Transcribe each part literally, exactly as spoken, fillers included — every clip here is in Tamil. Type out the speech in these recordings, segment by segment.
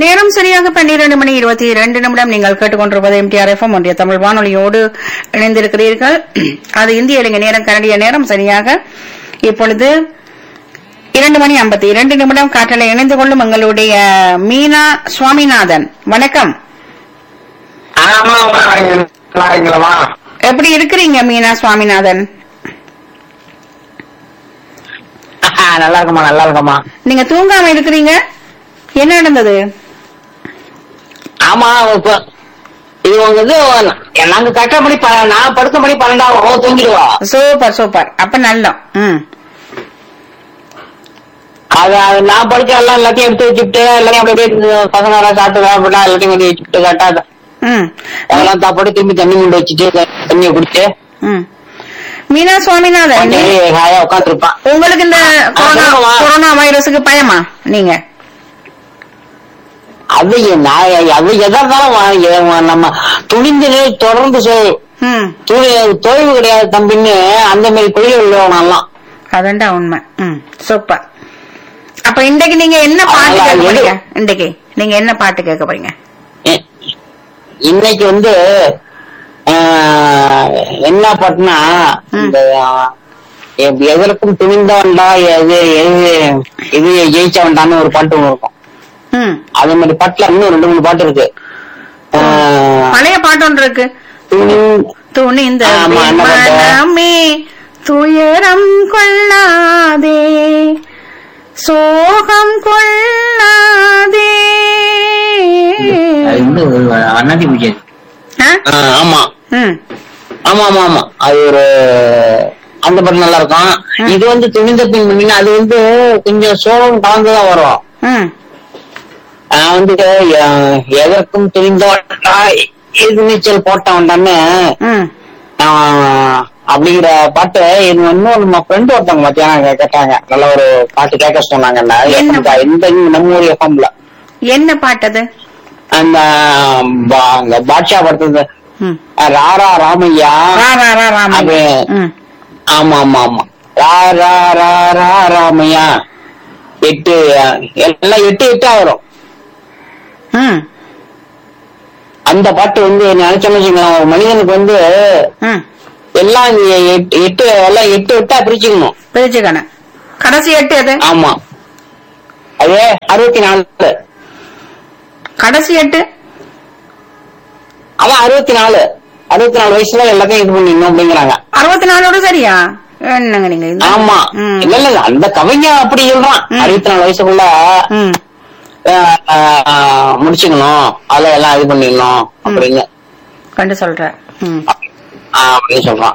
நேரம் சரியாக பன்னிரண்டு மணி இருபத்தி இரண்டு நிமிடம். நீங்கள் கேட்டுக்கொண்டிருப்பது எம்டிஆர் எஃப்எம் ஒன்றிய தமிழ் வானொலியோடு இணைந்திருக்கிறீர்கள். அது இந்திய இலங்கை நேரம், கனடிய நேரம் சரியாக இப்பொழுது இரண்டு மணி ஐம்பத்தி இரண்டு நிமிடம். காற்றலை இணைந்து கொள்ளும் எங்களுடைய மீனா சுவாமிநாதன், வணக்கம். எப்படி இருக்கிறீங்க மீனா சுவாமிநாதன்? நல்லா இருக்கமா நல்லா இருக்கமா. நீங்க தூங்காம இருக்கிறீங்க, என்ன நடந்தது? ஆமா, இது வந்து நாங்க கட்ட மணி நான் படுக்க மணி பன்னெண்டாவது தூங்கிடுவா. Super super. அப்ப நல்ல அது நான் படுக்க எல்லாம் எல்லாத்தையும் எடுத்து வச்சுட்டு எல்லாத்தையும் அப்படியே பசங்க சாப்பிட்டு வேப்பட்டா எல்லாத்தையும் கொஞ்சம் வச்சுட்டு கட்டாத அதெல்லாம் சாப்பாடு திரும்பி தண்ணி கொண்டு வச்சுட்டு தண்ணியை குடிச்சு மீனா சுவாமிநாதன் உட்காந்துருப்பான். உங்களுக்கு இந்த கொரோனா வைரஸுக்கு பயமா நீங்க? அது அது எதாலும் நம்ம துணிந்து தொடர்ந்து தொழில் கிடையாது தம்பின்னு அந்த மாதிரி தொழில் உள்ளவனெல்லாம். அதண்டா உண்மை. சூப்பர். அப்ப இன்றைக்கு நீங்க என்ன பாட்டு கேட்க போறீங்க? இன்றைக்கு நீங்க என்ன பாட்டு கேட்க போறீங்க? இன்னைக்கு வந்து என்ன பாட்டுனா, இந்த எதற்கும் துணிந்தவன்டா எது எது இது ஜெயிச்சவன்டான்னு ஒரு பாட்டு இருக்கும். அதே மாதிரி பாட்டுல இன்னும் ரெண்டு மூணு பாட்டு இருக்கு. பழைய பாட்டு ஒன்று இருக்கு. துணிந்த மனமே துயரம் கொள்ளாதே சோகம் கொள்ளாதே. அண்ணாதி பூஜை. ஆமா ஆமா ஆமா ஆமா அது ஒரு அந்த பாட்டு நல்லா இருக்கும். இது வந்து துணிந்த பின் பண்ணினா அது வந்து கொஞ்சம் சோகம் கலந்துதான் வரும். நான் வந்து எதற்கும் துணிந்தவன்டா எது நீச்சல் போட்டவன்டான்னு அப்படிங்கிற பாட்டு இது இன்னும் நம்ம ஃப்ரெண்ட் ஒருத்தவங்க மத்தியானம் கேட்டாங்க. நல்ல ஒரு பாட்டு கேட்க சொன்னாங்க இந்த நம்ம ஊர் எஃப்எம்ல. என்ன பாட்டது? அந்த பாட்ஷா படுத்தது ராரா ராமையா. அது ஆமா ஆமா ஆமா ரா ரா ரா ராமையா. எட்டு எல்லாம் எட்டு எட்டா வரும். அந்த பாட்டு வந்து நினைச்சோம்னு ஒரு மனிதனுக்கு வந்து எல்லாம் எட்டு எல்லாம் எட்டு எட்டா பிரிச்சுக்கணும். பிரிச்சுக்கணும். கடைசி எட்டு அது. ஆமா, அது அறுபத்தி நாலு. கடைசி எட்டு அதான் அறுபத்தி நாலு. அறுபத்தி நாலு வயசுல எல்லாத்தையும் இது பண்ணிடணும் அப்படிங்கிறாங்க. அறுபத்தி நாலோட சரியா என்னங்க நீங்க? ஆமா, இல்ல இல்ல அந்த கவிஞர் அப்படி சொல்றான். அறுபத்தி நாலு வயசுக்குள்ள முடிச்சுக்கணும், அதுல எல்லாம் இது பண்ணிடணும் அப்படின்னு கண்டு சொல்ற அப்படின்னு சொல்றான்.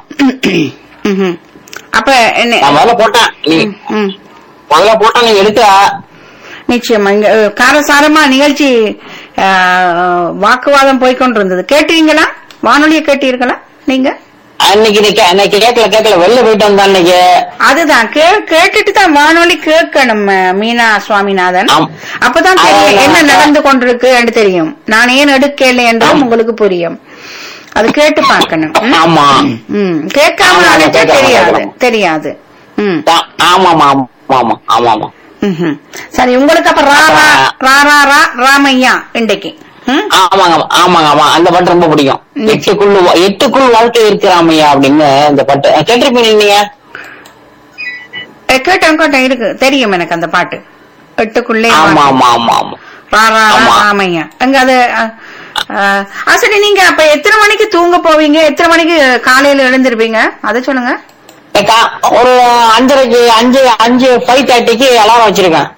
அப்ப என்ன முதல்ல போட்டேன் நீ முதல்ல போட்டா நீங்க எடுக்க நிச்சயமா இங்க காரசாரமா நிகழ்ச்சி வாக்குவாதம் போய்கொண்டிருந்தது. கேட்டீங்களா? வானொலியை கேட்டீர்களா நீங்க? அன்னைக்கு அன்னைக்கு கேட்கல கேட்கல வெளில போயிட்டு வந்தா அன்னைக்கு. அதுதான் கேட்டுட்டு தான் வானொலி கேட்கணும் மீனா சுவாமிநாதன். அப்பதான் தெரியும் என்ன நடந்து கொண்டிருக்கு என்று தெரியும். நான் ஏன் எடுக்கல என்றும் உங்களுக்கு புரியும். அது கேட்டு பார்க்கணும். ஆமா, கேட்காம அழைச்சா தெரியாது தெரியாது. ஆமா ஆமா ஆமா ஆமா ஆமா. சரி, உங்களுக்கு அப்ப ராரா ராரா ரா ராமையா இன்றைக்கு. ஆமாங்க ஆமாங்க ஆமா, அந்த பாட்டு ரொம்ப பிடிக்கும். எட்டுக்குள் எட்டுக்குள் வாழ்க்கை இருக்கு ராமையா அப்படின்னு இந்த பாட்டு கேட்டிருப்பீங்க நீங்க? கேட்டேன் கேட்டேன் இருக்கு, தெரியும் எனக்கு அந்த பாட்டு. எட்டுக்குள்ளே ஆமா ஆமா ஆமா ஆமா ராரா ராமையா. அங்க அது சரி. நீங்க அப்ப எத்தனை மணிக்கு தூங்க போவீங்க? எத்தனை மணிக்கு காலையில எழுந்திருப்பீங்க அதை சொல்லுங்க. ஒரு அஞ்சரைக்கு அஞ்சு அஞ்சு ஃபைவ் தேர்ட்டிக்கு அலாரம் வச்சிருக்கேன்.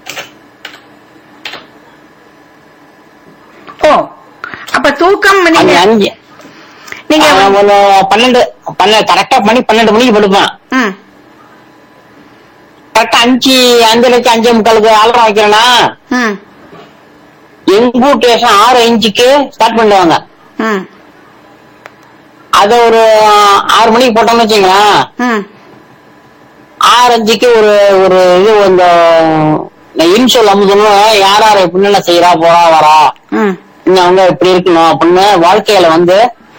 ஓ, அப்ப தூக்கம் நீங்க அஞ்சு நீங்க பன்னெண்டு பன்னெண்டு கரெக்டா மணி பன்னெண்டு மணிக்கு படுப்பேன். கரெக்டா அஞ்சு அஞ்சரைக்கு அஞ்சே முக்காலுக்கு அலாரம் வைக்கிறேன்னா எங்க ஸ்டேஷன் ஆறு அஞ்சுக்கு ஸ்டார்ட் பண்ணுவாங்க. அத ஒரு ஆறு மணிக்கு போட்டோம்னு வச்சுங்களேன், ஆறு அஞ்சுக்கு ஒரு ஒரு இது இந்த இன்சொல் அமுதணும். யார் யார எப்படின்னு செய்யறா போறா வரா இன்னும் அவங்க எப்படி இருக்கணும் அப்படின்னு வாழ்க்கையில வந்து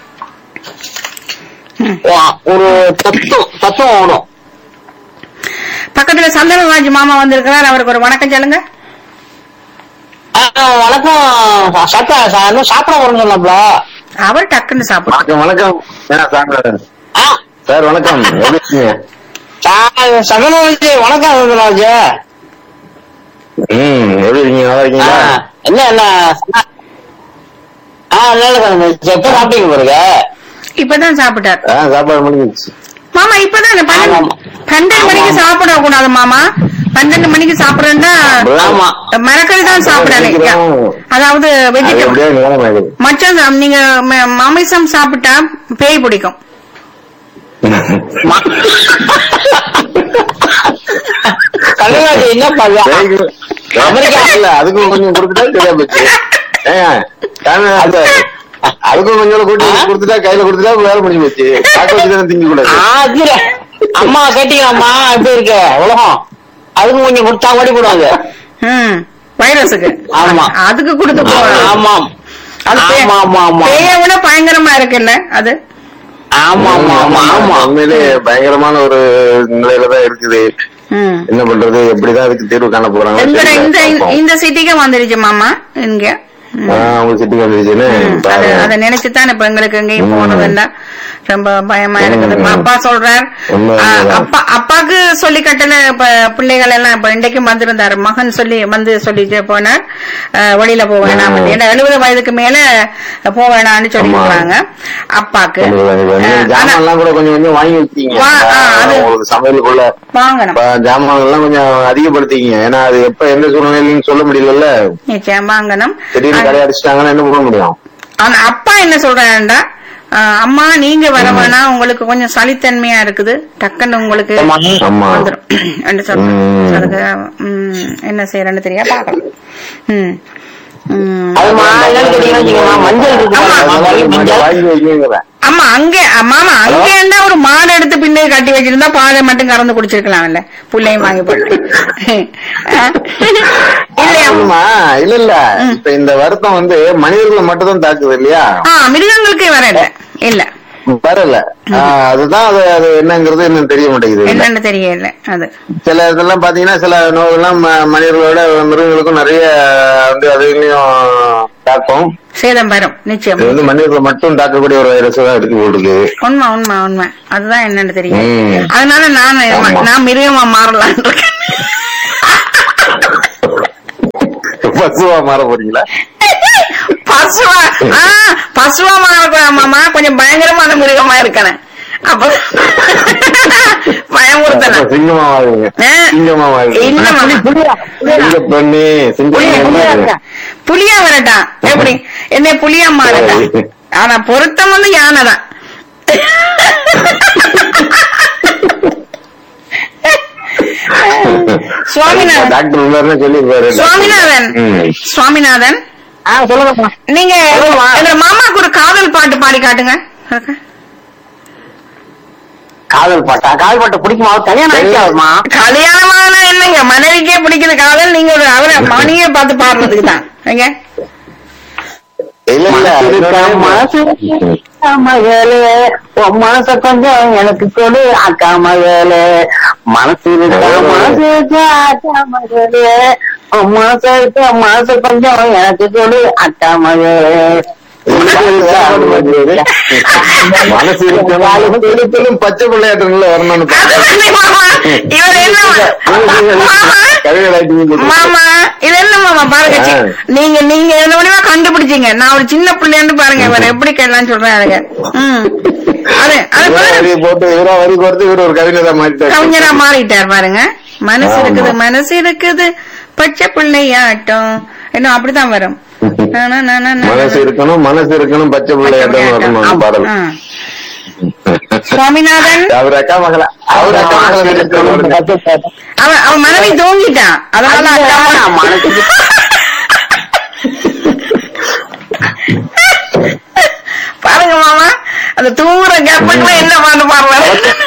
ஒரு தத்துவம் தத்துவம் ஓடும். பக்கத்துல சந்தனராஜ் மாமா வந்திருக்கிறார், அவருக்கு ஒரு வணக்கம் சொல்லுங்க. வணக்கம் சத்தா சாப்பிட வரணும் சொன்னாப்ல. அவர் டக்குன்னு சாப்பிடும். வணக்கம் வணக்கம் சார். வணக்கம். சகன வணக்கம் ராஜ். ம் எப்படி இருக்கீங்க? நல்லா இருக்கீங்களா? என்ன என்ன ஆஹ் நல்ல எப்ப சாப்பிட்டீங்க பாருங்க? இப்பதான் சாப்பிட்டார். சாப்பாடு முடிஞ்சிச்சு மாமா. இப்பதான் பன்னெண்டு மணிக்கு சாப்பிட கூடாது மாமா. பன்னெண்டு மணிக்கு சாப்பிடுறா மரக்கறி தான் சாப்பிடணும். அதாவது வெஜிடபிள் மச்சம். நீங்க மாமிசம் சாப்பிட்டா பேய் பிடிக்கும். அதுக்கும் கொஞ்சம் கொடுத்துட்டா சரியா போச்சு. அதுக்கும் கொஞ்சம் கூட்டி கொடுத்துட்டா கையில கொடுத்துட்டா வேலை முடிஞ்சு போச்சு. திங்க கூடாது. அம்மா கேட்டீங்களாம்மா எப்படி இருக்க உலகம்? அதுக்கும் கொஞ்சம் கொடுத்தா ஓடி போடுவாங்க வைரஸுக்கு. ஆமா அதுக்கு கொடுத்து போவாங்க. ஆமாம் பேய விட பயங்கரமா இருக்குல்ல அது. ஆமா ஆமா ஆமா ஆமா உண்மையிலே பயங்கரமான ஒரு நிலையிலதான் இருக்குது. என்ன பண்றது? எப்படிதான் அதுக்கு தீர்வு காண போறாங்க? இந்த சிட்டிக்கு வந்துருச்சு மாமா. இங்க அத நினைச்சுதான் இப்ப எங்களுக்கு எங்கேயும் போனதுன்னா ரொம்ப பயமா இருக்குது. அப்பா சொல்றார். அப்பா அப்பாக்கு சொல்லி கட்டல. இப்ப பிள்ளைகள் எல்லாம் இப்ப இன்றைக்கும் வந்திருந்தாரு. மகன் சொல்லி வந்து சொல்லிட்டு போனார் வெளியில போக வேணாம். ஏன்னா எழுபது வயதுக்கு மேல போக வேணாம்னு சொல்லிருக்காங்க அப்பாக்கு. சமையலுக்குள்ள வாங்கணும் ஜாமான் எல்லாம் கொஞ்சம் அதிகப்படுத்திங்க. ஏன்னா அது எப்ப எந்த சூழ்நிலையும் சொல்ல முடியல. நிச்சயம் வாங்கணும். அடிச்சிட்டாங்கன்னா என்ன பண்ண முடியும்? ஆனா அப்பா என்ன சொல்றாருண்டா, அம்மா நீங்க வர வேணா, உங்களுக்கு கொஞ்சம் சளித்தன்மையா இருக்குது, டக்குன்னு உங்களுக்கு வந்துடும். அதுக்கு என்ன செய்யறேன்னு தெரியா பாக்கலாம். உம் ஆமா அங்க மாமா அங்க இருந்தா ஒரு மாடு எடுத்து பின்னாடி கட்டி வச்சிருந்தா பாலை மட்டும் கறந்து குடிச்சிருக்கலாம்ல. புள்ளையும் வாங்கி போட்டு இல்ல இல்ல. இப்ப இந்த வருத்தம் வந்து மனிதர்களை மட்டும் தான் தாக்குது இல்லையா? மிருகங்களுக்கே வர இல்ல இல்ல வரல. அதுதான் அது அது என்னங்கிறது இன்னும் தெரிய மாட்டேங்குது. என்னன்னு தெரியல. அது சில இதெல்லாம் பாத்தீங்கன்னா சில நோய்கள்லாம் மனிதர்களோட மிருகங்களுக்கும் நிறைய வந்து அதுலயும் தாக்கும், சேதம் வரும். நிச்சயம் இது வந்து மனிதர்களை மட்டும் தாக்கக்கூடிய ஒரு வைரஸ் தான் இருக்கு போட்டுருக்கு. உண்மை உண்மை உண்மை. அதுதான் என்னன்னு தெரியும். அதனால நான் நான் மிருகமா மாறலாம் இருக்கேன். பசுவா மாற போறீங்களா? பசுவா பசுவா மாறக்கூடாமாமா. கொஞ்சம் பயங்கரமான மிருகமா இருக்கணும். அப்ப பயமுறுத்தல. சிங்கமா புலியா வரட்டான். எப்படி என்ன புலியா மாறட்டான்? ஆனா பொருத்தம் வந்து யானைதான். சுவாமிநாதன் சுவாமிநாதன் சுவாமிநாதன் நீங்க எங்க மாமாக்கு ஒரு காதல் பாட்டு பாடி காட்டுங்க. காதல் பாட்டா? காதல் பாட்டு பிடிக்குமா? கல்யாணம் கல்யாணமான என்னங்க மனைவிக்கே பிடிக்கிற காதல் நீங்க ஒரு அவரை மணியே பார்த்து பாடுறதுக்கு தான். எங்க மகளே உன் மனச கொஞ்சம் எனக்கு கொடு அக்கா மகளே. மனசு மனசு அக்கா மகளே உன் மனச இருக்க மனச கொஞ்சம் எனக்கு கொடு அக்கா மகளே. மனசு இருக்கணும் பச்சை பிள்ளையாட்டுல வரணும்னு மாமா. இது என்ன மாமா பாருங்க, நீங்க நீங்க என்ன முடியுமா கண்டுபிடிச்சீங்க. நான் ஒரு சின்ன பிள்ளைன்னு பாருங்க இவர் எப்படி கேட்கலாம் சொல்றாங்க. கவிஞரா மாறிட்டார் பாருங்க. மனசு இருக்குது மனசு இருக்குது பச்சை பிள்ளையாட்டம் இன்னும் அப்படித்தான் வரும். மனசு இருக்கணும் மனசு இருக்கணும் பச்சை பிள்ளையாட்டம் பாடல். சுவாமிநாதன் அவர் அக்கா மகளா? அவர் அக்கா அவன் அவன் மனைவி தூங்கிட்டான். அதனால பாருங்க மாமா அந்த தூங்குற கர்ப்பத்துல என்ன பாட்டு பாடுறாரு.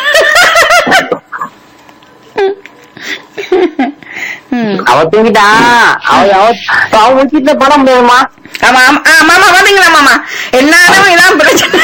அவ தூங்கிட்டான். அவ வீட்டுல பட முடியுமா? ஆமா மாமா பாத்தீங்களா மாமா எல்லாரும் இதான் பிரச்சனை.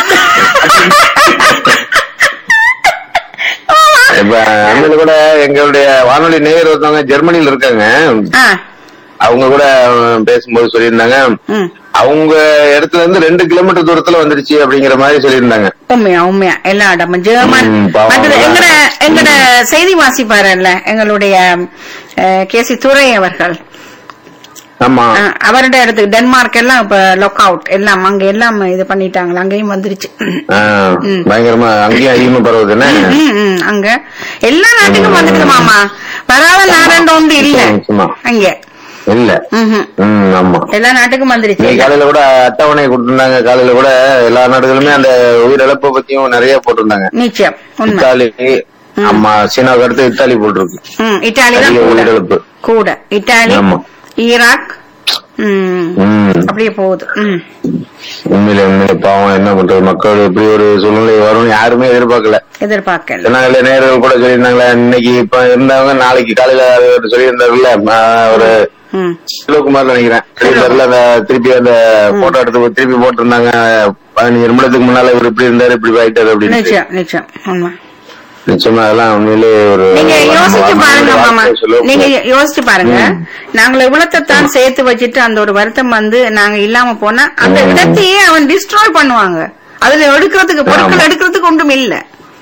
இப்ப அண்ணன் கூட எங்களுடைய வானொலி நேயர் ஒருத்தவங்க ஜெர்மனியில இருக்காங்க. அவங்க கூட பேசும்போது சொல்லியிருந்தாங்க, அவங்க இடத்துல இருந்து ரெண்டு கிலோமீட்டர் தூரத்துல வந்துருச்சு அப்படிங்கிற மாதிரி சொல்லியிருந்தாங்க. உண்மையா உண்மையா எல்லா இடமும் ஜெர்மன். எங்கட எங்கட செய்தி வாசிப்பாருல்ல எங்களுடைய கேசி துரை அவர்கள், அவரோட இடத்துக்கு டென்மார்க் எல்லாம் இப்ப லாக் அவுட் எல்லாம் அங்க எல்லாம் இது பண்ணிட்டாங்களா, அங்கேயும் வந்துருச்சு. பயங்கரமா அங்கேயும் அதிகமா பரவுதுன்னா அங்க எல்லா நாட்டுக்கும் வந்துட்டு மாமா, வராத நாடு ஒன்று இல்ல அங்க இல்ல. ஆமா, எல்லா நாட்டுக்கும் வந்துருச்சு. காலையில கூட அட்டவணை கொடுத்திருந்தாங்க, காலையில கூட எல்லா நாடுகளுமே அந்த உயிரிழப்பை பத்தியும் நிறைய போட்டிருந்தாங்க. நிச்சயம் இத்தாலி, ஆமா, சீனாவுக்கு அடுத்து இத்தாலி போட்டிருக்கு. இத்தாலி தான் உயிரிழப்பு கூட, இத்தாலி, ஈராக் அப்படியே போகுது. உண்மையில உண்மையில பாவம், என்ன பண்றது, மக்கள் இப்படி ஒரு சூழ்நிலை வரும் யாருமே எதிர்பார்க்கல எதிர்பார்க்கல நேர்கள் கூட சொல்லியிருந்தாங்களா, இன்னைக்கு இப்ப இருந்தவங்க நாளைக்கு காலையில சொல்லியிருந்தாருல்ல ஒரு சிவகுமார் நினைக்கிறேன், திருப்பி அந்த போட்டோ எடுத்து திருப்பி போட்டிருந்தாங்க, பதினஞ்சு நிமிடத்துக்கு முன்னால இவர் இப்படி இருந்தாரு இப்படி ஆயிட்டாரு அப்படின்னு. நிச்சயமா அதெல்லாம் உண்மையிலே ஒரு நீங்க யோசிச்சு பாருங்க மாமா, நீங்க யோசிச்சு பாருங்க, நாங்க இவ்வளத்தான் சேர்த்து வச்சுட்டு அந்த ஒரு வருத்தம் வந்து நாங்க இல்லாம போனா அந்த இடத்தையே அவன் டிஸ்ட்ராய் பண்ணுவாங்க. அதுல எடுக்கிறதுக்கு பொருட்கள் எடுக்கிறதுக்கு ஒன்றும் இல்ல.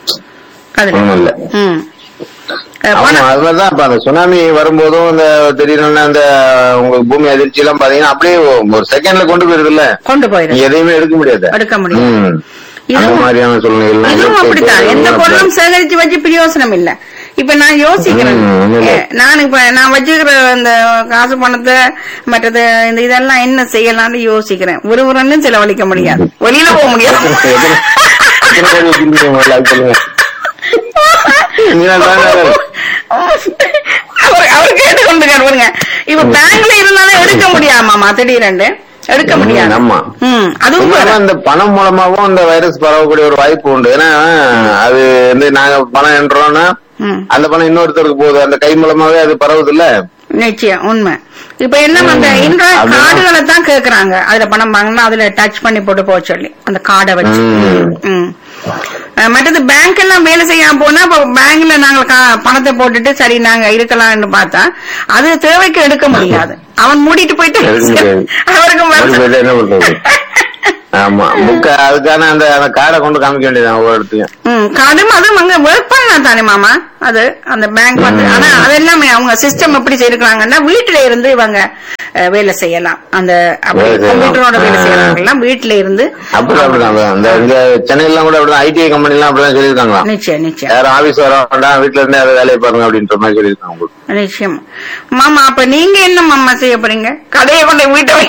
அதுமாதிரிதான் இப்ப அந்த சுனாமி வரும்போதும் இந்த திடீர்னு அந்த உங்களுக்கு பூமி அதிர்ச்சி எல்லாம் பாத்தீங்கன்னா அப்படியே ஒரு செகண்ட்ல கொண்டு போயிருது இல்ல, கொண்டு போயிரு, எதையுமே எடுக்க முடியாது, எடுக்க முடியும். இதுவும் அப்படித்தான், எந்த பொருளும் சேகரிச்சு வச்சு பிரயோசனம் இல்ல. இப்ப நான் யோசிக்கிறேன், நான் இப்ப நான் வச்சுக்கிற இந்த காசு பணத்தை மற்றது இந்த இதெல்லாம் என்ன செய்யலாம்னு யோசிக்கிறேன். ஒரு ஒரு செலவழிக்க முடியாது, வெளியில போக முடியாது. அவர் அவர் கேட்டுக்கொண்டு பாருங்க, இப்ப பேங்க்ல இருந்தாலும் எடுக்க முடியாமாமா, திடீரெண்டு எடுக்க முடியாது. அதுவும் அந்த பணம் மூலமாவும் அந்த வைரஸ் பரவக்கூடிய ஒரு வாய்ப்பு உண்டு. ஏன்னா அது வந்து நாங்க பணம் என்றோம்னா அந்த பணம் இன்னொருத்தருக்கு போகுது, அந்த கை மூலமாவே அது பரவுது இல்ல. நிச்சயம் உண்மை. இப்ப என்ன அந்த இன்ட்ராய்ட் கார்டுகளை தான் கேக்குறாங்க, அதுல பணம் வாங்கினா அதுல டச் பண்ணி போட்டு போக சொல்லி அந்த கார்டை வச்சு. மற்றது பேங்க் எல்லாம் வேலை செய்யாம போனா பேங்க்ல நாங்க பணத்தை போட்டுட்டு சரி நாங்க இருக்கலாம்னு பார்த்தா அது தேவைக்கு எடுக்க முடியாது, அவன் மூடிட்டு போயிட்டு அவருக்கு ஆமா அதுக்கான அந்த கார்டை கொண்டு காமிக்க வேண்டியது ஒவ்வொரு இடத்தையும். கார்டும் அதுவும் அங்க ஒர்க் பண்ணா தானே மாமா அது அந்த பேங்க் வந்து. ஆனா அது எல்லாமே அவங்க சிஸ்டம் எப்படி செய்யிருக்காங்கன்னா வீட்டுல இருந்து இவங்க வேலை செய்யலாம், அந்த கம்ப்யூட்டரோட வேலை செய்யலாம் வீட்டுல இருந்து. சென்னையில கூட அப்படிதான் ஐடி கம்பெனி எல்லாம் அப்படிதான் சொல்லியிருக்காங்களா. நிச்சயம் நிச்சயம், யாரும் ஆபீஸ் வர வேண்டாம், வீட்டுல இருந்து அதை வேலையை பாருங்க அப்படின்ற மாதிரி சொல்லியிருக்காங்க. நிச்சயம் மாமா. அப்ப நீங்க என்ன மாமா செய்ய போறீங்க, கடையை கொண்டு வீட்டை